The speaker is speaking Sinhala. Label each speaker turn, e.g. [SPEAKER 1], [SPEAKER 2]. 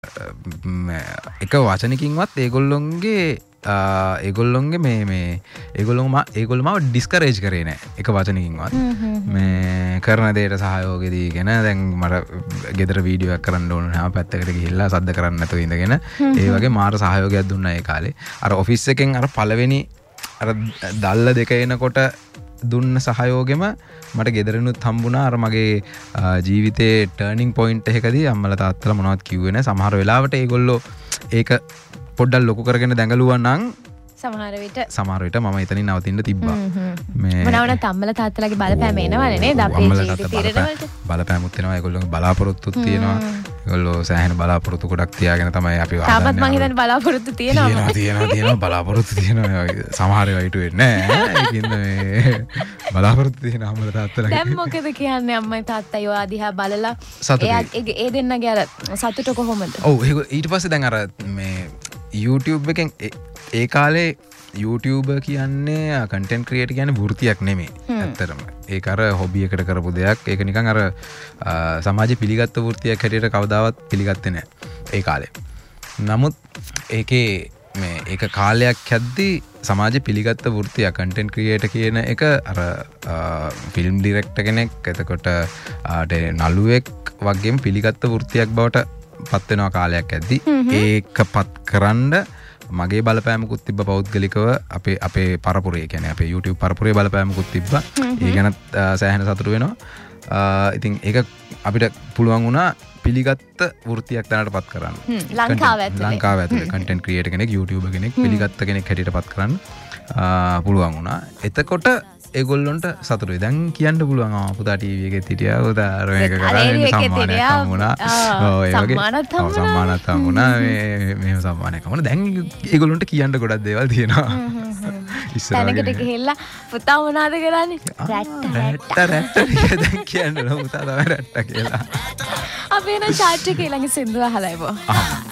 [SPEAKER 1] එක වචනකින්වත් ඒගොල්ලොන්ගේ ඒගොල්ලොම ඩිස්කරේජ් කරේ නෑ එක වචනකින්වත් මේ කරන දේට සහයෝගය දීගෙන දැන් මට ගෙදර වීඩියෝ එකක් කරන්න ඕන නම් පැත්තකට ගිහිල්ලා සද්ද කරන්න නැතුව ඉඳගෙන ඒ වගේ මාර සහයෝගයක් දුන්නා ඒ කාලේ අර ඔෆිස් එකෙන් අර පළවෙනි අර දල්ල දෙක එනකොට දුන්න සහයෝගෙම මට ගෙදරිනුත් හම්බුණා අර මගේ ජීවිතේ ටර්නින් පොයින්ට් එකකදී අම්මලා තාත්තලා මොනවද කිව්වේ නැහැ සමහර වෙලාවට ඒගොල්ලෝ ඒක පොඩ්ඩක් ලොකු කරගෙන දැඟලුවා නම්
[SPEAKER 2] සමහර විට
[SPEAKER 1] මම එතනින් නවතින්න තිබ්බා
[SPEAKER 2] මේ මොනවද අම්මලා තාත්තලාගේ බලපෑම එනවනේ නේද අපේ ජීවිතේ තීරණවලට
[SPEAKER 1] බලපෑමුත් එනවා ඒගොල්ලෝගේ බලාපොරොත්තුත් තියෙනවා ඒගොල්ලෝ සෑහෙන බලාපොරොත්තු ගොඩක් තියාගෙන තමයි අපි
[SPEAKER 2] තාමත් මං හිතන්නේ බලාපොරොත්තු
[SPEAKER 1] තියෙනවා බලාපොරොත්තු තියෙනවා සමහර ඒවා හිටු වෙන්නේ නැහැ ඒකින්ද මේ බලාපොරොත්තු තියෙන අම්මලා තාත්තලා
[SPEAKER 2] දැන් මොකද කියන්නේ අම්මයි තාත්තයි ඔය දිහා බලලා ඒ දෙන්නගේ අර සතුට කොහොමද
[SPEAKER 1] ඔව් ඊට පස්සේ දැන් අර මේ YouTube එකෙන් ඒ කාලේ YouTuber කියන්නේ කන්ටෙන්ට් ක්‍රියේටර් කියන්නේ වෘත්තියක් නෙමෙයි ඇත්තටම ඒක අර හොබි එකට කරපු දෙයක් ඒක නිකන් අර සමාජයේ පිළිගත්ත වෘත්තියක් හැටියට කවදාවත් පිළිගත්තේ නැහැ ඒ කාලේ නමුත් ඒකේ මේ ඒක කාලයක් යද්දී සමාජයේ පිළිගත්ත වෘත්තිය කන්ටෙන්ට් ක්‍රියේටර් කියන එක අර ෆිල්ම් ඩිරෙක්ටර් කෙනෙක් එතකොට නළුවෙක් වගේම පිළිගත්ත වෘත්තියක් බවට පත් වෙනවා කාලයක් ඇද්දී ඒකපත් කරන්න මගේ බලපෑමකුත් තිබ්බ පෞද්ගලිකව අපේ පරපුරේ කියන්නේ අපේ YouTube පරපුරේ බලපෑමකුත් තිබ්බා ඒ ගැන සෑහෙන සතුටු වෙනවා ඉතින් ඒක අපිට පුළුවන් වුණා පිළිගත්ත වෘත්තියක් තැනටපත් කරන්න ලංකාව ඇතුලේ කන්ටෙන්ට් ක්‍රියේටර් කෙනෙක් YouTuber කෙනෙක් පිළිගත්ත කෙනෙක් හැටියටපත් කරන්න පුළුවන් වුණා එතකොට ඒගොල්ලොන්ට සතුටුයි දැන් කියන්න පුළුවන් පුතා ටීවී එකේ හිටියා පුතා අර මේක කරා සම්මානයක් හම්බුණා ඔව් ඒ වගේ සම්මානත් හම්බුණා මේ සම්මානයක් හම්බුණා දැන් ඒගොල්ලොන්ට කියන්න ගොඩක් දේවල් තියෙනවා
[SPEAKER 2] ඉස්සරහට ගිහිල්ලා පුතා මොනවද කරන්නේ රැට්ට දැන් කියන්න නෝ පුතා තමයි රැට්ට කියලා අපි එන චාට් එකේ ළඟ සින්දුව අහලා ඉවෝ